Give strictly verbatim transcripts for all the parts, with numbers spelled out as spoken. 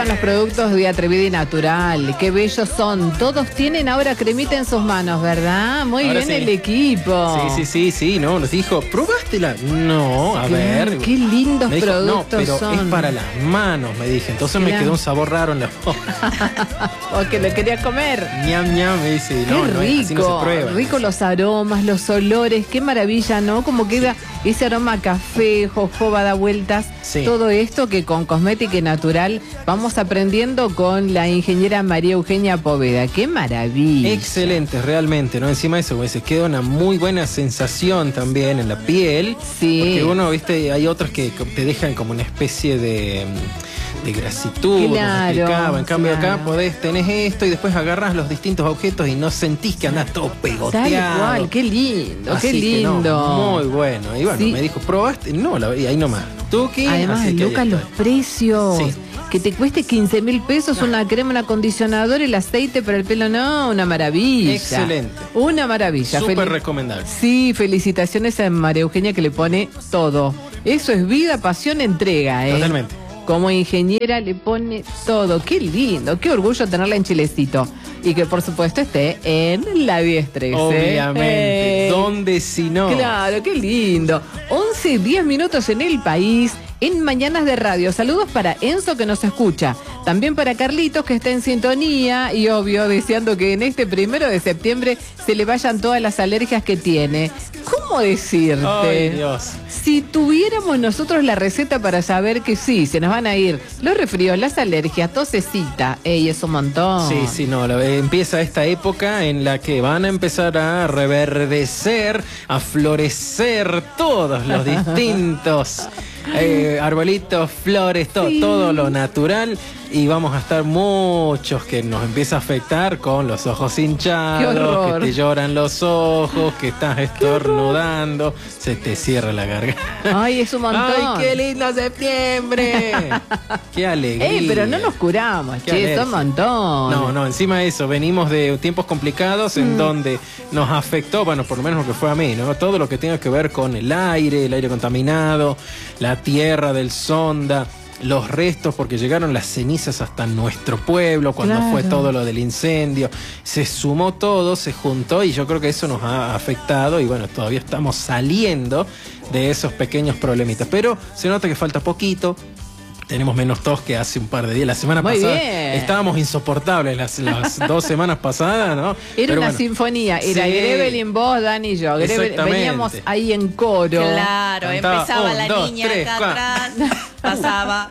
gustan los productos de Atrevida y Natural. Qué bellos son. Todos tienen ahora cremita en sus manos, ¿verdad? Muy ahora bien sí. El equipo. Sí, sí, sí, sí, no, nos dijo, ¿probaste-la? No, a qué, ver. Qué lindos dijo, productos no, pero son. es para las manos, me dije. Entonces claro. me quedó un sabor raro en la boca. O que lo quería comer. Ñam, ñam, me dice. Qué no, rico, no, así no se prueba. Rico los aromas, los olores. Qué maravilla, ¿no? Como queda sí. ese aroma a café, jojoba, da vueltas. Sí. Todo esto que con Cosmética Natural vamos aprendiendo con la ingeniera María Eugenia Poveda. ¡Qué maravilla! Excelente, realmente, ¿no? Encima de eso, pues, se queda una muy buena sensación también en la piel. Sí. Porque uno, viste, hay otros que te dejan como una especie de... de grasitud, claro, explicaba. En cambio claro. acá podés, tenés esto y después agarrás los distintos objetos y no sentís que andás todo pegoteado. Tal cual, qué lindo, así qué lindo. No, muy bueno. Y bueno, sí. me dijo, ¿probaste? No, la, y ahí nomás. Tuki. Además, Lucas, los precios. Sí. Que te cueste quince mil pesos no. una crema, un acondicionador, el aceite para el pelo, no, una maravilla. Excelente. Una maravilla. Súper Fel recomendable. Sí, felicitaciones a María Eugenia que le pone todo. Eso es vida, pasión, entrega, ¿eh? Totalmente. Como ingeniera le pone todo. Qué lindo, qué orgullo tenerla en Chilecito. Y que por supuesto esté en la diez trece. Obviamente. Eh, ¿Dónde si no? Claro, qué lindo. once, diez minutos en el país. En Mañanas de Radio. Saludos para Enzo que nos escucha. También para Carlitos que está en sintonía. Y obvio, deseando que en este primero de septiembre se le vayan todas las alergias que tiene. ¿Cómo decirte? Ay, Dios. Si tuviéramos nosotros la receta para saber que sí, se nos van a ir los resfríos, las alergias, tosecita. Ey, es un montón. Sí, sí, no. Lo, eh, empieza esta época en la que van a empezar a reverdecer, a florecer todos los distintos... Eh, arbolitos, flores, todo, sí. todo lo natural. Y vamos a estar muchos que nos empieza a afectar con los ojos hinchados, que te lloran los ojos, que estás estornudando, se te cierra la garganta. Ay, es un montón. Ay, qué lindo septiembre. Qué alegría. Ey, pero no nos curamos, qué che, es un montón. No, no, encima de eso, venimos de tiempos complicados en mm. donde nos afectó, bueno, por lo menos lo que fue a mí, ¿no? Todo lo que tenga que ver con el aire, el aire contaminado, la tierra del sonda, los restos, porque llegaron las cenizas hasta nuestro pueblo cuando claro. fue todo lo del incendio. Se sumó todo, se juntó y yo creo que eso nos ha afectado y bueno, todavía estamos saliendo de esos pequeños problemitas. Pero se nota que falta poquito. Tenemos menos tos que hace un par de días. La semana Muy pasada bien. estábamos insoportables las, las dos semanas pasadas, ¿no? Era Pero una bueno. sinfonía. Era sí. Grevelin, vos, Dani y yo. Grevel, veníamos ahí en coro. Claro, Cantaba empezaba un, la dos, niña tres, acá atrás, pasaba...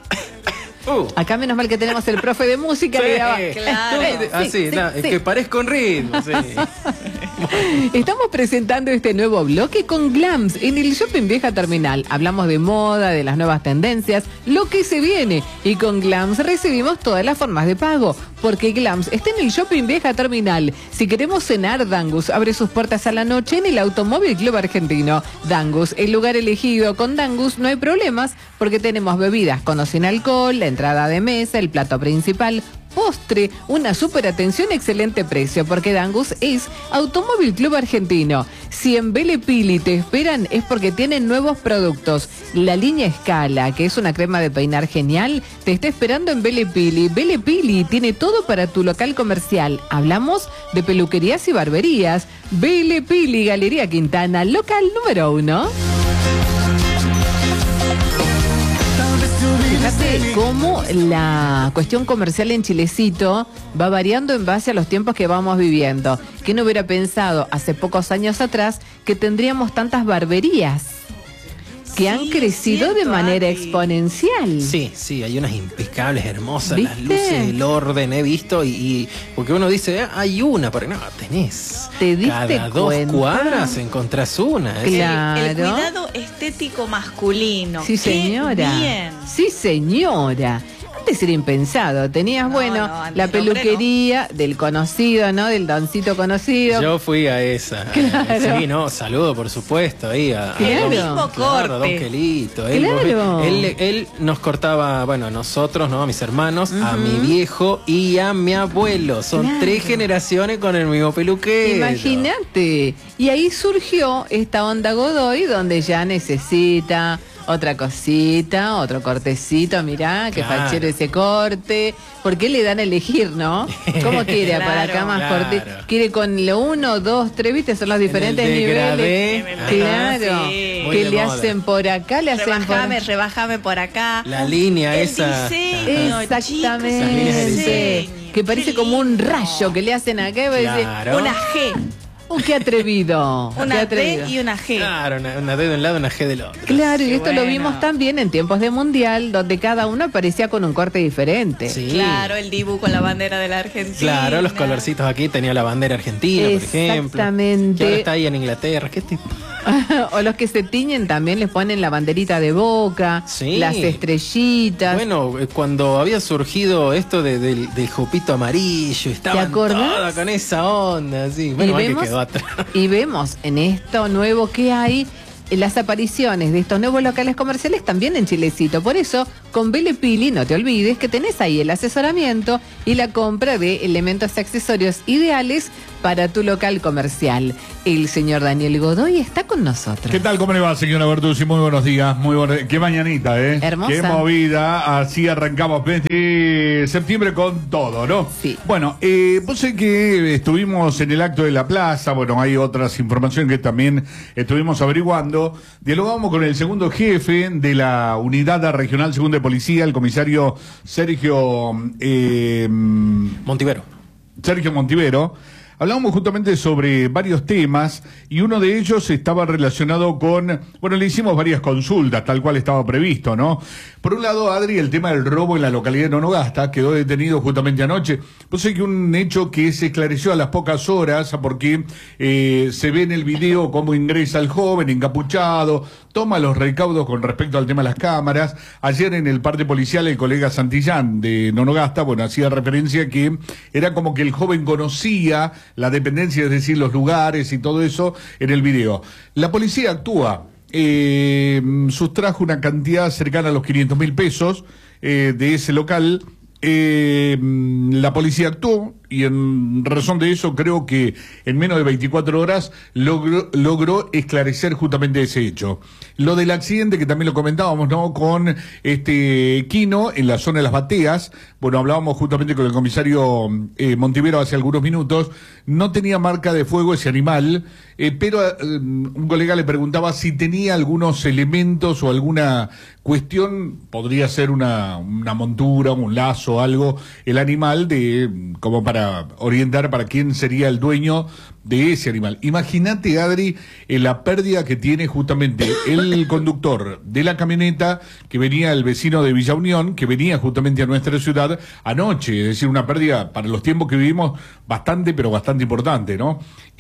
Uh. Acá menos mal que tenemos el profe de música sí, que daba. Claro. Así, sí, sí, no, sí. que parezca un ritmo. Sí. Estamos presentando este nuevo bloque con Glams en el Shopping Vieja Terminal. Hablamos de moda, de las nuevas tendencias, lo que se viene. Y con Glams recibimos todas las formas de pago. Porque Glams está en el Shopping Vieja Terminal. Si queremos cenar, Dangus abre sus puertas a la noche en el Automóvil Club Argentino. Dangus, el lugar elegido. Con Dangus no hay problemas porque tenemos bebidas con o sin alcohol, la entrada de mesa, el plato principal, postre, una super atención, excelente precio, porque Dangus es Automóvil Club Argentino. Si en Belle Pili te esperan es porque tienen nuevos productos. La línea Escala, que es una crema de peinar genial, te está esperando en Belle Pili. Belle Pili tiene todo para tu local comercial. Hablamos de peluquerías y barberías. Belle Pili, Galería Quintana, local número uno. Fíjate cómo la cuestión comercial en Chilecito va variando en base a los tiempos que vamos viviendo. ¿Quién hubiera pensado hace pocos años atrás que tendríamos tantas barberías que sí, han crecido cierto, de manera Ari. exponencial? Sí, sí, hay unas impecables, hermosas, ¿Viste? Las luces, el orden, he visto, y, y porque uno dice, ah, hay una, pero no, tenés. ¿Te diste Cada dos cuenta? cuadras encontrás una. ¿eh? Claro. El, el cuidado estético masculino. Sí, señora. Qué bien. Sí, señora. Antes era impensado, tenías, no, bueno, no, la peluquería no. del conocido, ¿no? Del doncito conocido. Yo fui a esa. Claro. Eh, sí, no, saludo por supuesto ahí a, claro. a el mismo claro, corte. Don Quelito. Él, claro. él, él, él nos cortaba, bueno, a nosotros, ¿no? A mis hermanos, uh-huh. a mi viejo y a mi abuelo. Son claro. tres generaciones con el mismo peluquero. Imagínate. Y ahí surgió esta onda Godoy donde ya necesita Otra cosita, otro cortecito, mirá, que Claro. fachero ese corte. ¿Por qué le dan a elegir, no? ¿Cómo quiere? Claro, para acá más claro. corte. ¿Quiere con lo uno, dos, tres, viste? Son los diferentes el degradé. niveles. Ajá. Claro. Sí. Muy Que de le moda. hacen por acá, le hacen por Rebajame, rebajame por acá. La línea El esa. diseño, Exactamente. chicos, el diseño. Que parece Qué como un lindo. rayo que le hacen acá y va a decir, Claro. Una G. oh, qué atrevido. qué Una atrevido. D y una G. Claro, una, una D de un lado, una G del otro. Claro, y Qué esto lo bueno. vimos también en tiempos de mundial, donde cada uno aparecía con un corte diferente. Sí. Claro, el dibujo con la bandera de la Argentina. Claro, los colorcitos aquí tenía la bandera argentina, por ejemplo. Exactamente. Que ahora está ahí en Inglaterra. ¿Qué tipo? O los que se tiñen también les ponen la banderita de Boca, Sí. las estrellitas. Bueno, eh, cuando había surgido esto de- del, del jupito amarillo, estaban acordás? todos con esa onda, así. Bueno, y, mal que vemos, quedó atrás. y vemos en esto nuevo que hay eh, las apariciones de estos nuevos locales comerciales también en Chilecito. Por eso, con Belle Pili, no te olvides que tenés ahí el asesoramiento y la compra de elementos y accesorios ideales para tu local comercial. El señor Daniel Godoy está con nosotros. ¿Qué tal? ¿Cómo le va, señora Bertuzzi? Muy buenos días. Muy buenos... Qué mañanita, ¿eh? Hermosa. Qué movida. Así arrancamos de septiembre con todo, ¿no? Sí. Bueno, eh, vos sé que estuvimos en el acto de la plaza. Bueno, hay otras informaciones que también estuvimos averiguando. Dialogamos con el segundo jefe de la Unidad Regional Segunda de Policía, el comisario Sergio... Eh, Montivero. Sergio Montivero. Hablábamos justamente sobre varios temas y uno de ellos estaba relacionado con, bueno, le hicimos varias consultas, tal cual estaba previsto, ¿no? Por un lado, Adri, el tema del robo en la localidad de Nonogasta, quedó detenido justamente anoche. Pues sé que un hecho que se esclareció a las pocas horas, porque eh, se ve en el video cómo ingresa el joven encapuchado, toma los recaudos con respecto al tema de las cámaras. Ayer en el parte policial el colega Santillán de Nonogasta, bueno, hacía referencia que era como que el joven conocía la dependencia, es decir, los lugares y todo eso en el video. La policía actúa, eh, sustrajo una cantidad cercana a los quinientos mil pesos eh, de ese local. Eh, la policía actuó y en razón de eso creo que en menos de veinticuatro horas logró, logró esclarecer justamente ese hecho. Lo del accidente que también lo comentábamos, ¿no? Con este Quino en la zona de las Bateas. Bueno, hablábamos justamente con el comisario eh, Montivero hace algunos minutos. No tenía marca de fuego ese animal, eh, pero eh, un colega le preguntaba si tenía algunos elementos o alguna cuestión, podría ser una, una montura, un lazo, algo, el animal de como para orientar para quién sería el dueño de ese animal. Imagínate, Adri, eh, la pérdida que tiene justamente el conductor de la camioneta que venía, el vecino de Villa Unión, que venía justamente a nuestra ciudad anoche, es decir, una pérdida para los tiempos que vivimos bastante, pero bastante importante, ¿no?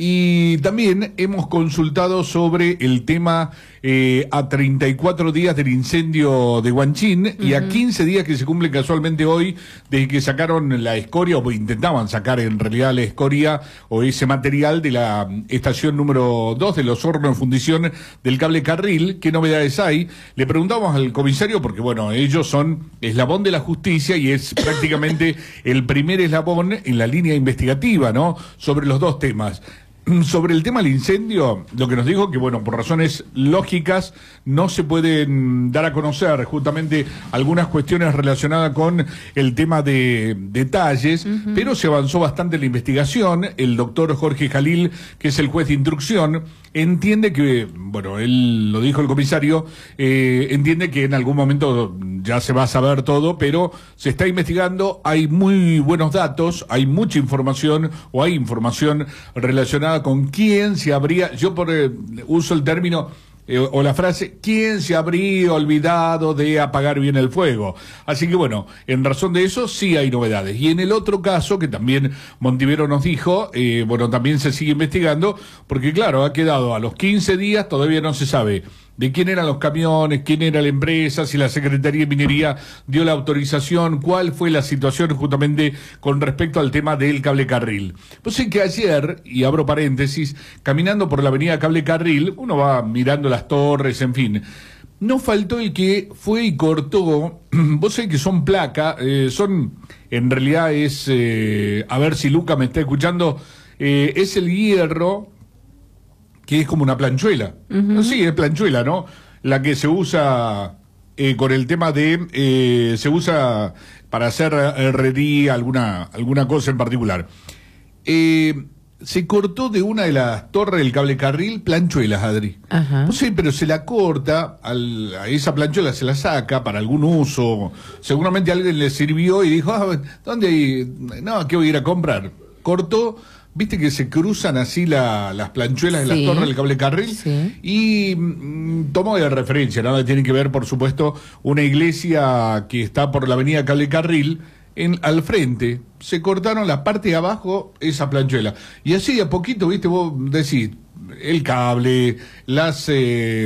Y también hemos consultado sobre el tema eh, a treinta y cuatro días del incendio de Huanchín uh-huh. y a quince días que se cumplen casualmente hoy desde que sacaron la escoria, o intentaban sacar en realidad la escoria o ese material de la estación número dos de los hornos de fundición del cable Carril. ¿Qué novedades hay? Le preguntamos al comisario porque, bueno, ellos son eslabón de la justicia y es prácticamente el primer eslabón en la línea investigativa, ¿no? Sobre los dos temas. Sobre el tema del incendio, lo que nos dijo que, bueno, por razones lógicas no se pueden dar a conocer justamente algunas cuestiones relacionadas con el tema de detalles, uh-huh. pero se avanzó bastante en la investigación. El doctor Jorge Jalil, que es el juez de instrucción, entiende que, bueno, él lo dijo el comisario, eh, entiende que en algún momento ya se va a saber todo, pero se está investigando, hay muy buenos datos, hay mucha información o hay información relacionada con quién se habría, yo por eh, uso el término eh, o la frase, quién se habría olvidado de apagar bien el fuego. Así que bueno, en razón de eso sí hay novedades. Y en el otro caso, que también Montivero nos dijo, eh, bueno, también se sigue investigando, porque claro, ha quedado a los quince días, todavía no se sabe de quién eran los camiones, quién era la empresa, si la Secretaría de Minería dio la autorización, cuál fue la situación justamente con respecto al tema del cable Carril. Pues sí que ayer, y abro paréntesis, caminando por la avenida Cable Carril, uno va mirando las torres, en fin, no faltó el que fue y cortó, vos sabés que son placas, eh, son, en realidad es, eh, a ver si Luca me está escuchando, eh, es el hierro, que es como una planchuela. Uh-huh. Sí, es planchuela, ¿no? la que se usa eh, con el tema de, eh, se usa para hacer herrería, alguna, alguna cosa en particular. Eh, se cortó de una de las torres del cable carril planchuelas, Adri. Ajá. No sé, pero se la corta, al, a esa planchuela se la saca para algún uso. Seguramente alguien le sirvió y dijo, ah, ¿dónde hay? No, ¿qué voy a ir a comprar? Cortó, viste que se cruzan así la, las planchuelas de Sí. las torres del cable carril. Sí. Y mm, tomó de referencia, nada tiene que ver, por supuesto, una iglesia que está por la avenida Cable Carril. En, al frente se cortaron la parte de abajo esa planchuela y así de a poquito, viste, vos decís el cable, las eh,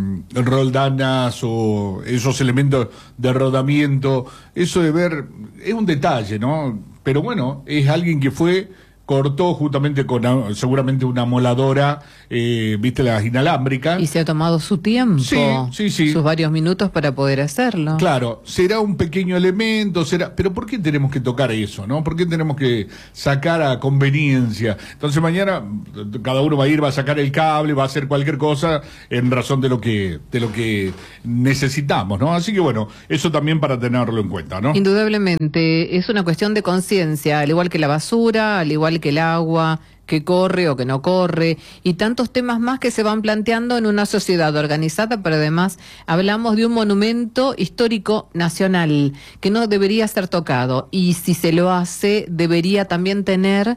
roldanas o esos elementos de rodamiento, eso de ver es un detalle, ¿no? Pero bueno, es alguien que fue, cortó justamente con a- seguramente una moladora, eh, viste, las inalámbricas. Y se ha tomado su tiempo, Sí, sí, sí. sus varios minutos para poder hacerlo. Claro, será un pequeño elemento, será, pero ¿por qué tenemos que tocar eso, no? ¿Por qué tenemos que sacar a conveniencia? Entonces mañana cada uno va a ir, va a sacar el cable, va a hacer cualquier cosa en razón de lo que de lo que necesitamos, ¿no? Así que bueno, eso también para tenerlo en cuenta, ¿no? Indudablemente, es una cuestión de conciencia, al igual que la basura, al igual que el agua, que corre o que no corre, y tantos temas más que se van planteando en una sociedad organizada, pero además hablamos de un monumento histórico nacional que no debería ser tocado, y si se lo hace, debería también tener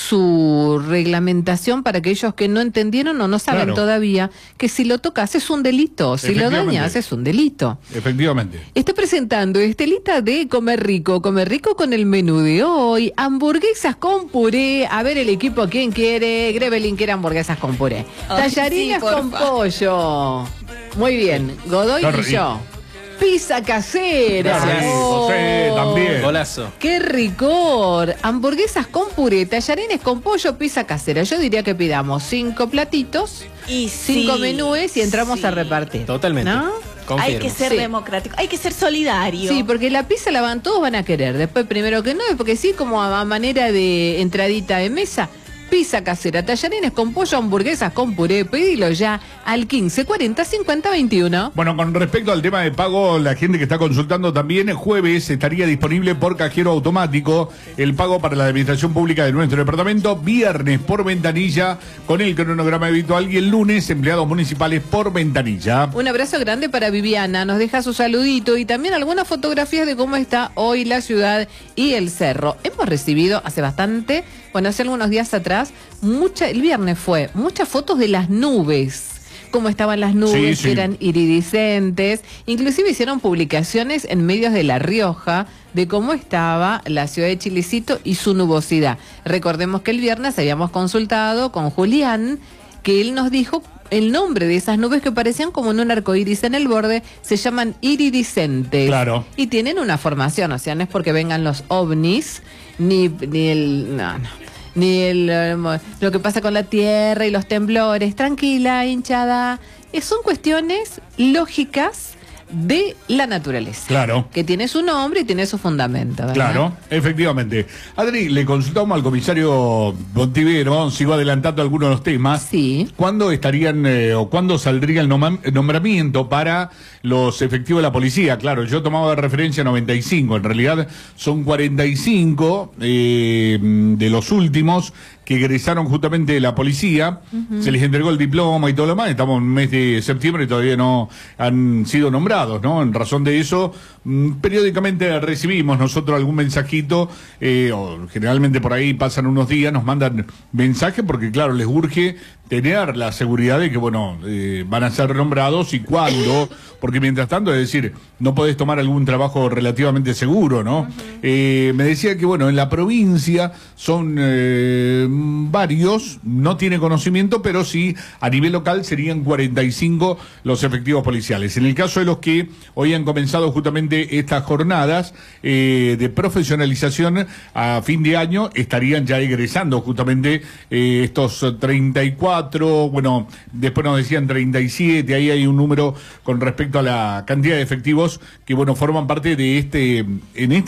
su reglamentación para aquellos que no entendieron o no saben Claro. todavía que si lo tocas es un delito, si lo Efectivamente. dañas es un delito. Efectivamente. Está presentando Estelita de Comer Rico. Comer Rico con el menú de hoy. Hamburguesas con puré. A ver el equipo, ¿quién quiere? Grevelin quiere hamburguesas con puré. Ay, Tallarines sí, por con favor. pollo. Muy bien. Godoy Qué y rico. yo. Pizza casera. Gracias. Oh, José, también. Golazo. ¡Qué ricor! Hamburguesas con puré, tallarines con pollo, pizza casera. Yo diría que pidamos cinco platitos, Y cinco sí, menúes y entramos sí. a repartir. Totalmente. ¿No? Confirmo. Hay que ser Sí. democrático, hay que ser solidario. Sí, porque la pizza la van, todos van a querer. Después, primero que no, porque sí, como a manera de entradita de mesa, pizza casera, tallarines con pollo, hamburguesas con puré. Pedilo ya al quince cuarenta cincuenta veintiuno. Bueno, con respecto al tema de pago, la gente que está consultando también, el jueves estaría disponible por cajero automático el pago para la administración pública de nuestro departamento, viernes por ventanilla con el cronograma habitual y el lunes empleados municipales por ventanilla. Un abrazo grande para Viviana, nos deja su saludito y también algunas fotografías de cómo está hoy la ciudad y el cerro. Hemos recibido hace bastante, bueno, hace algunos días atrás, mucha, el viernes fue, muchas fotos de las nubes. Cómo estaban las nubes, Sí, sí. que eran iridiscentes. Inclusive hicieron publicaciones en medios de La Rioja de cómo estaba la ciudad de Chilecito y su nubosidad. Recordemos que el viernes habíamos consultado con Julián, que él nos dijo el nombre de esas nubes que parecían como en un arcoíris en el borde, se llaman iridiscentes. Claro. Y tienen una formación, o sea, no es porque vengan los ovnis, ni, ni el... No, no. Ni el, eh, lo que pasa con la tierra y los temblores. Tranquila, hinchada. Eh, son cuestiones lógicas de la naturaleza. Claro. Que tiene su nombre y tiene su fundamento, ¿verdad? Claro, efectivamente. Adri, le consultamos al comisario Montivero, sigo adelantando algunos de los temas. Sí. ¿Cuándo estarían eh, o cuándo saldría el noma- nombramiento para los efectivos de la policía? Claro, yo tomaba de referencia noventa y cinco, en realidad son cuarenta y cinco eh, de los últimos que egresaron justamente de la policía, uh-huh. Se les entregó el diploma y todo lo demás, estamos en el mes de septiembre y todavía no han sido nombrados, ¿no? En razón de eso, mmm, periódicamente recibimos nosotros algún mensajito, eh, o generalmente por ahí pasan unos días, nos mandan mensajes porque claro, les urge tener la seguridad de que, bueno, eh, van a ser nombrados y cuándo, porque mientras tanto, es decir, no podés tomar algún trabajo relativamente seguro, ¿no? Uh-huh. Eh, me decía que, bueno, en la provincia son eh, varios, no tiene conocimiento, pero sí, a nivel local serían cuarenta y cinco los efectivos policiales. En el caso de los que hoy han comenzado justamente estas jornadas eh, de profesionalización a fin de año, estarían ya egresando justamente eh, estos treinta y cuatro, bueno, después nos decían treinta y siete, ahí hay un número con respecto a la cantidad de efectivos que, bueno, forman parte de este, en este momento,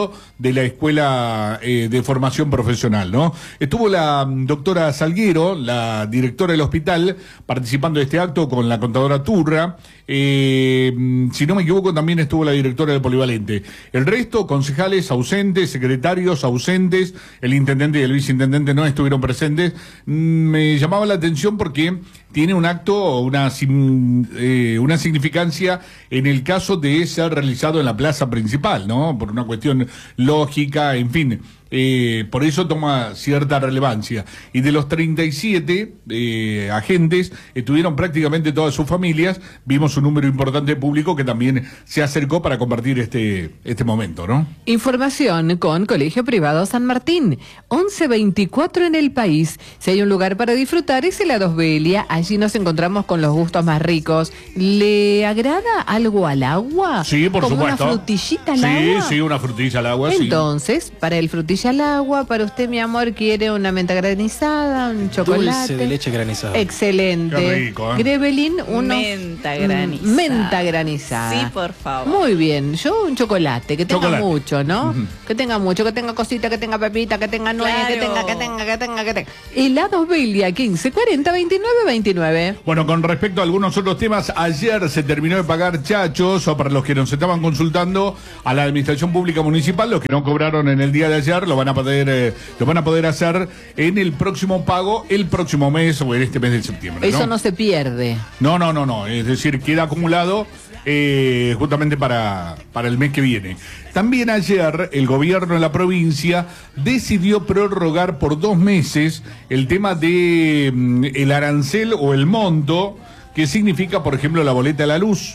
funcionamiento de la escuela eh, de formación profesional, ¿no? Estuvo la mm, doctora Salguero, la directora del hospital, participando de este acto con la contadora Turra. Eh, mm, si no me equivoco, también estuvo la directora del Polivalente. El resto, concejales ausentes, secretarios ausentes, el intendente y el viceintendente no estuvieron presentes. Mm, me llamaba la atención porque tiene un acto, una, sim- eh, una significancia en el caso de ser realizado en la plaza principal, ¿no? Por una cuestión lógica, en fin. Eh, por eso toma cierta relevancia. Y de los treinta y siete eh, agentes, estuvieron prácticamente todas sus familias. Vimos un número importante de público que también se acercó para compartir este, este momento, ¿no? Información con Colegio Privado San Martín. once veinticuatro en el país. Si hay un lugar para disfrutar es el Adosbelia. Allí nos encontramos con los gustos más ricos. ¿Le agrada algo al agua? Sí, por ¿Como supuesto. una frutillita al sí, agua? Sí, sí, una frutilla al agua, sí. Entonces, para el frutilla al agua, para usted, mi amor, quiere una menta granizada, un chocolate. Dulce de leche granizada. Excelente. Qué rico, ¿eh? Grevelin, uno. Menta mm, granizada. Menta granizada. Sí, por favor. Muy bien. Yo un chocolate, que tenga Chocolate. mucho, ¿no? Ujú. Que tenga mucho, que tenga cosita, que tenga pepita, que tenga nuez, que Claro. tenga, que tenga, que tenga, que tenga. Helados Belia, quince cuarenta veintinueve veintinueve. Bueno, con respecto a algunos otros temas, ayer se terminó de pagar chachos, o para los que nos estaban consultando a la Administración Pública Municipal, los que no cobraron en el día de ayer, lo van a poder, eh, lo van a poder hacer en el próximo pago, el próximo mes o en este mes de septiembre, ¿no? Eso no se pierde. No, no, no, no. Es decir, queda acumulado eh, justamente para, para el mes que viene. También ayer el gobierno de la provincia decidió prorrogar por dos meses el tema de mm, el arancel o el monto que significa, por ejemplo, la boleta de la luz.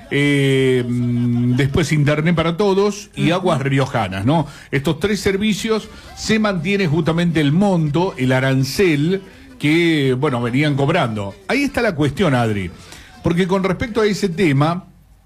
Eh, mm, después internet para todos y aguas riojanas, ¿no? Estos tres servicios se mantiene justamente el monto, el arancel que, bueno, venían cobrando. Ahí está la cuestión, Adri, porque con respecto a ese tema,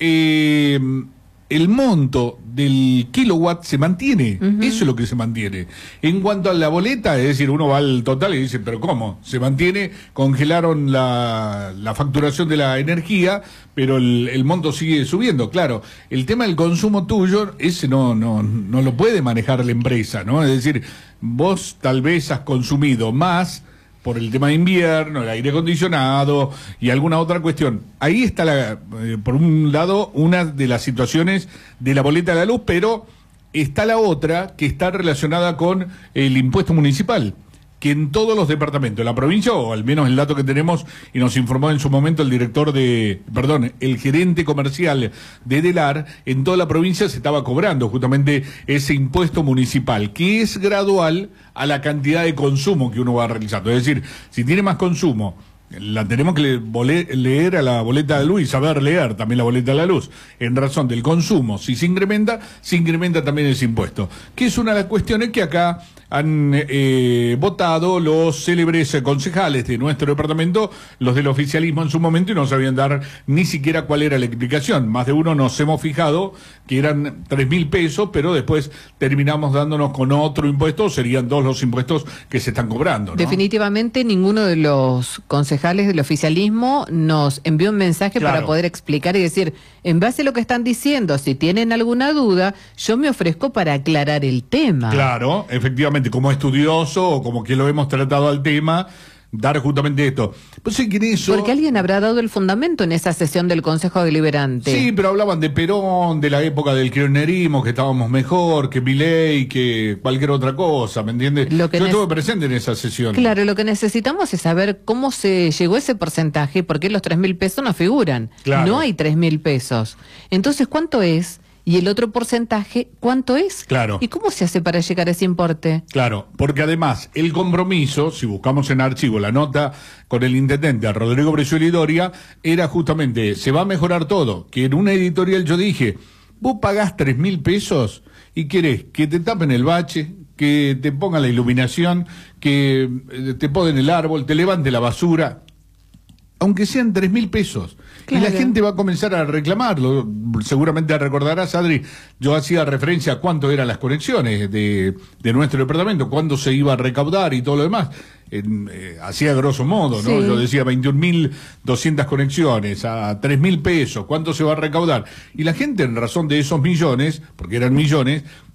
eh, el monto del kilowatt se mantiene, uh-huh. Eso es lo que se mantiene. En cuanto a la boleta, es decir, uno va al total y dice, pero ¿cómo? Se mantiene, congelaron la, la facturación de la energía, pero el, el monto sigue subiendo. Claro, el tema del consumo tuyo, ese no, no, no lo puede manejar la empresa, ¿no? Es decir, vos tal vez has consumido más por el tema de invierno, el aire acondicionado y alguna otra cuestión. Ahí está, la, eh, por un lado, una de las situaciones de la boleta de la luz, pero está la otra que está relacionada con el impuesto municipal, que en todos los departamentos de la provincia, o al menos el dato que tenemos, y nos informó en su momento el director de, perdón, el gerente comercial de Delar, en toda la provincia se estaba cobrando justamente ese impuesto municipal, que es gradual a la cantidad de consumo que uno va realizando. Es decir, si tiene más consumo, la tenemos que leer a la boleta de luz y saber leer también la boleta de la luz. En razón del consumo, si se incrementa, se incrementa también ese impuesto. Que es una de las cuestiones que acá han eh, votado los célebres concejales de nuestro departamento, los del oficialismo en su momento, y no sabían dar ni siquiera cuál era la explicación. Más de uno nos hemos fijado que eran tres mil pesos, pero después terminamos dándonos con otro impuesto, serían dos los impuestos que se están cobrando, ¿no? Definitivamente ninguno de los concejales del oficialismo nos envió un mensaje Claro. para poder explicar y decir, en base a lo que están diciendo, si tienen alguna duda, yo me ofrezco para aclarar el tema. Claro, efectivamente, como estudioso o como que lo hemos tratado al tema, dar justamente esto. Pues sí, que en eso... Porque alguien habrá dado el fundamento en esa sesión del Consejo Deliberante. Sí, pero hablaban de Perón, de la época del kirchnerismo, que estábamos mejor, que Milei, que cualquier otra cosa, ¿me entiendes? Lo que Yo nec- estuve presente en esa sesión. Claro, lo que necesitamos es saber cómo se llegó a ese porcentaje y por qué los tres mil pesos no figuran. Claro. No hay tres mil pesos. Entonces, ¿cuánto es? Y el otro porcentaje, ¿cuánto es? Claro. ¿Y cómo se hace para llegar a ese importe? Claro, porque además el compromiso, si buscamos en archivo la nota con el intendente Rodrigo Brizuela y Doria, era justamente, se va a mejorar todo, que en una editorial yo dije, vos pagás tres mil pesos y querés que te tapen el bache, que te pongan la iluminación, que eh, te ponen el árbol, te levante la basura, aunque sean tres mil pesos. Claro. Y la gente va a comenzar a reclamarlo. Seguramente recordarás, Adri, yo hacía referencia a cuánto eran las conexiones de, de nuestro departamento, cuándo se iba a recaudar y todo lo demás. En, eh, hacía grosso modo, ¿no? Sí. Yo decía veintiún mil doscientas conexiones a tres mil pesos, ¿cuánto se va a recaudar? Y la gente, en razón de esos millones, porque eran millones,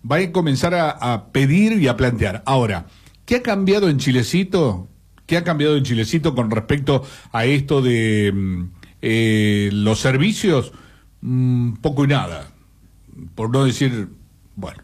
va a comenzar a, a pedir y a plantear. Ahora, ¿qué ha cambiado en Chilecito? ¿Qué ha cambiado en Chilecito con respecto a esto de eh, los servicios? Mm, poco y nada. Por no decir, bueno.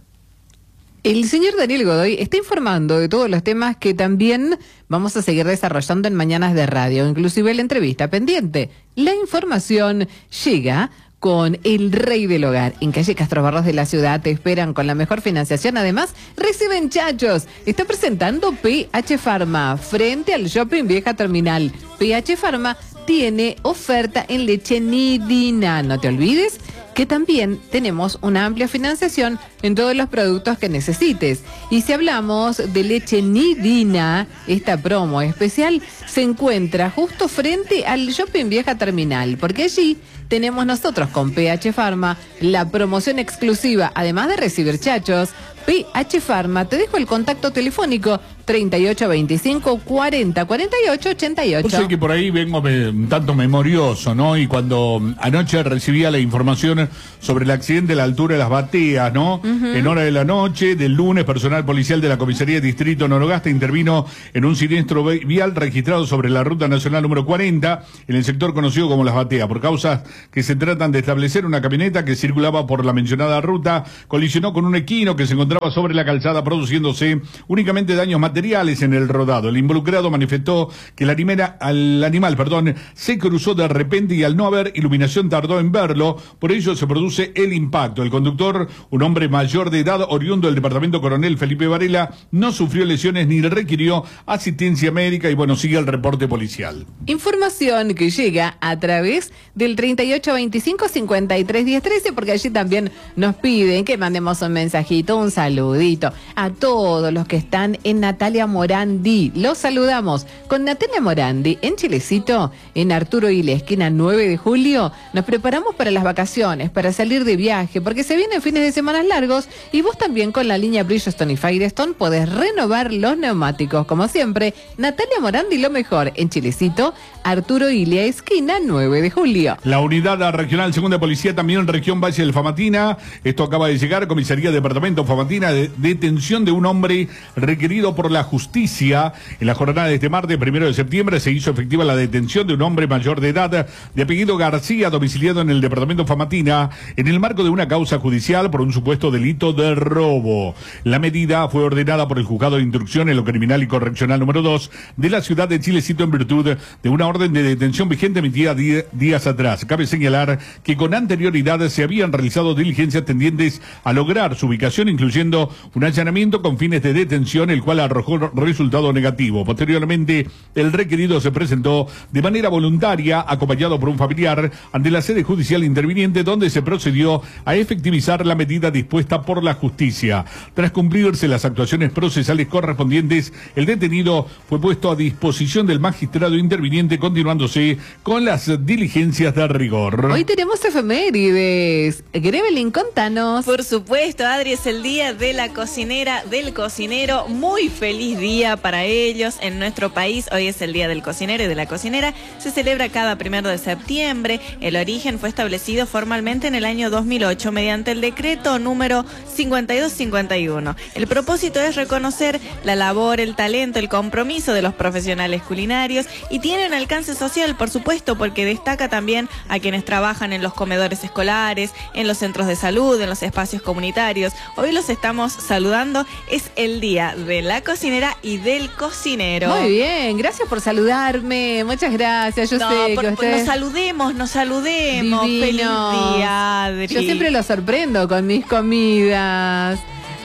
El señor Daniel Godoy está informando de todos los temas que también vamos a seguir desarrollando en Mañanas de Radio, inclusive la entrevista pendiente. La información llega con el rey del hogar. En calle Castro Barros de la ciudad te esperan con la mejor financiación. Además, reciben chachos. Está presentando P H Pharma frente al Shopping Vieja Terminal. P H Pharma tiene oferta en leche Nidina. No te olvides que también tenemos una amplia financiación en todos los productos que necesites. Y si hablamos de leche Nidina, esta promo especial se encuentra justo frente al Shopping Vieja Terminal, porque allí tenemos nosotros con P H Pharma la promoción exclusiva, además de recibir chachos. P H Pharma, te dejo el contacto telefónico treinta y ocho veinticinco cuarenta cuarenta y ocho ochenta y ocho. Yo sé que por ahí vengo me, un tanto memorioso, ¿no? Y cuando anoche recibía la información sobre el accidente a la altura de Las Bateas, ¿no? Uh-huh. En hora de la noche del lunes, personal policial de la Comisaría de Distrito Noroeste intervino en un siniestro vial registrado sobre la Ruta Nacional número cuarenta, en el sector conocido como Las Bateas. Por causas que se tratan de establecer, una camioneta que circulaba por la mencionada ruta colisionó con un equino que se encontraba sobre la calzada, produciéndose únicamente daños materiales en el rodado. El involucrado manifestó que el animal, al animal perdón, se cruzó de repente y al no haber iluminación tardó en verlo, por ello se produce el impacto. El conductor, un hombre mayor de edad, oriundo del departamento Coronel Felipe Varela, no sufrió lesiones ni requirió asistencia médica y bueno, sigue el reporte policial. Información que llega a través del treinta y ocho veinticinco cincuenta y tres diez trece, porque allí también nos piden que mandemos un mensajito, un saludito a todos los que están en Natalia Morandi. Los saludamos con Natalia Morandi en Chilecito, en Arturo y la esquina nueve de julio. Nos preparamos para las vacaciones, para salir de viaje, porque se vienen fines de semana largos y vos también con la línea Bridgestone y Firestone podés renovar los neumáticos. Como siempre, Natalia Morandi, lo mejor en Chilecito, Arturo y la esquina nueve de julio. La unidad regional segunda de policía también en región Valle del Famatina. Esto acaba de llegar, comisaría departamento Famatina, de detención de un hombre requerido por la justicia. En la jornada de este martes, primero de septiembre, se hizo efectiva la detención de un hombre mayor de edad de apellido García, domiciliado en el departamento Famatina, en el marco de una causa judicial por un supuesto delito de robo. La medida fue ordenada por el Juzgado de Instrucción en lo Criminal y Correccional número dos de la ciudad de Chilecito en virtud de una orden de detención vigente emitida die- días atrás. Cabe señalar que con anterioridad se habían realizado diligencias tendientes a lograr su ubicación, incluyendo un allanamiento con fines de detención, el cual arrojó resultado negativo. Posteriormente, el requerido se presentó de manera voluntaria, acompañado por un familiar, ante la sede judicial interviniente, donde se procedió a efectivizar la medida dispuesta por la justicia. Tras cumplirse las actuaciones procesales correspondientes, el detenido fue puesto a disposición del magistrado interviniente, continuándose con las diligencias de rigor. Hoy tenemos efemérides. Grevelin, contanos. Por supuesto, Adri, es el día de la cocinera, del cocinero. Muy feliz día para ellos en nuestro país. Hoy es el día del cocinero y de la cocinera. Se celebra cada primero de septiembre. El origen fue establecido formalmente en el año dos mil ocho mediante el decreto número cincuenta y dos cincuenta y uno. El propósito es reconocer la labor, el talento, el compromiso de los profesionales culinarios y tiene un alcance social, por supuesto, porque destaca también a quienes trabajan en los comedores escolares, en los centros de salud, en los espacios comunitarios. Hoy los estamos saludando. Es el día de la cocinera y del cocinero. Muy bien, gracias por saludarme. Muchas gracias. Yo no, sé por, que ustedes... nos saludemos, nos saludemos. Divinos. Feliz día, Adri. Yo siempre los sorprendo con mis comidas.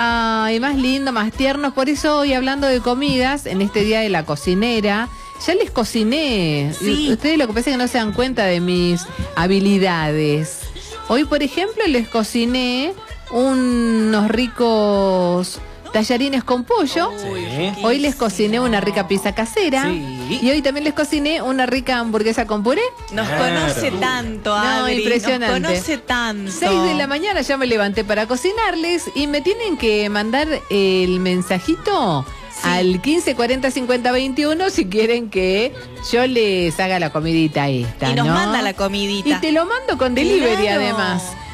Ay, más lindo, más tiernos. Por eso hoy, hablando de comidas, en este día de la cocinera, ya les cociné. Sí. Ustedes lo que pasa es que no se dan cuenta de mis habilidades. Hoy, por ejemplo, les cociné unos ricos tallarines con pollo. Sí. Hoy les cociné una rica pizza casera. Sí. Y hoy también les cociné una rica hamburguesa con puré. Nos Claro. conoce tanto, No, Adri. impresionante. Nos conoce tanto. seis de la mañana ya me levanté para cocinarles y me tienen que mandar el mensajito Sí. al quince cuarenta cincuenta veintiuno si quieren que yo les haga la comidita esta, Y nos ¿no? manda la comidita. Y te lo mando con delivery Claro. además.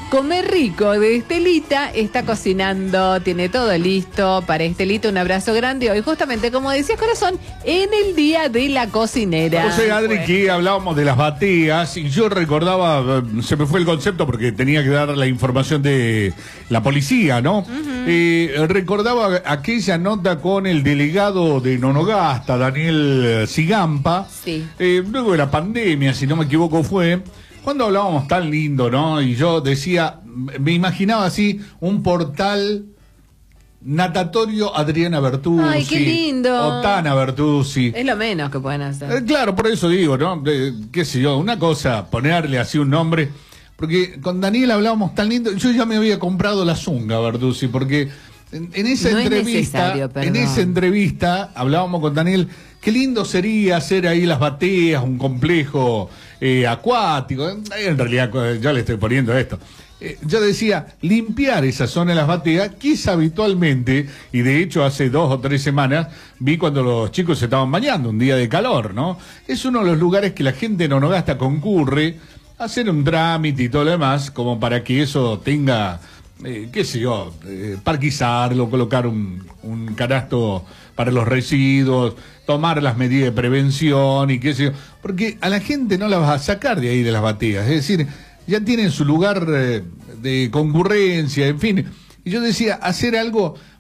Comer rico de Estelita, está cocinando, tiene todo listo para Estelita. Un abrazo grande hoy, justamente como decía Corazón, en el Día de la Cocinera. O sea, Adri, que hablábamos de las bateas y yo recordaba, se me fue el concepto porque tenía que dar la información de la policía, ¿no? Uh-huh. eh, recordaba aquella nota con el delegado de Nonogasta, Daniel Sigampa, sí. eh, luego de la pandemia, si no me equivoco fue... Cuando hablábamos tan lindo, ¿no? Y yo decía, me imaginaba así, un portal natatorio Adriana Bertuzzi. ¡Ay, qué lindo! O Tana Bertuzzi. Es lo menos que pueden hacer. Eh, claro, por eso digo, ¿no? Eh, qué sé yo, una cosa, ponerle así un nombre. Porque con Daniel hablábamos tan lindo. Yo ya me había comprado la zunga, Bertuzzi, porque en, en esa no entrevista, en esa entrevista hablábamos con Daniel. Qué lindo sería hacer ahí las bateas, un complejo eh, acuático. En realidad, ya le estoy poniendo esto. Eh, yo decía, limpiar esa zona de las bateas, que es habitualmente, y de hecho hace dos o tres semanas, vi cuando los chicos se estaban bañando, un día de calor, ¿no? Es uno de los lugares que la gente en Nonogasta concurre a hacer un trámite y todo lo demás, como para que eso tenga... Eh, qué sé yo, eh, parquizarlo, colocar un, un canasto para los residuos, tomar las medidas de prevención y qué sé yo, porque a la gente no la vas a sacar de ahí de las bateas, es decir, ya tienen su lugar eh, de concurrencia, en fin, y yo decía, hacer algo